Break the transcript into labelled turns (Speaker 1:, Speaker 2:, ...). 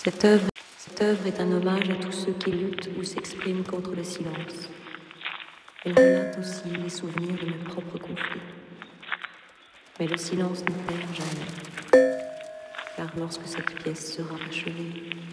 Speaker 1: Cette œuvre est un hommage à tous ceux qui luttent ou s'expriment contre le silence. Elle relate aussi les souvenirs de mes propres conflits. Mais le silence ne perd jamais, car lorsque cette pièce sera achevée,